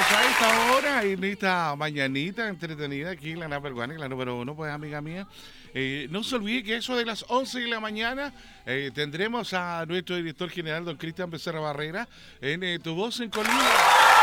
a esta hora, en esta mañanita entretenida aquí en la Number One, la número uno, pues amiga mía. No se olvide que eso de las 11 de la mañana tendremos a nuestro director general, don Cristian Becerra Barrera, en Tu Voz en Colina.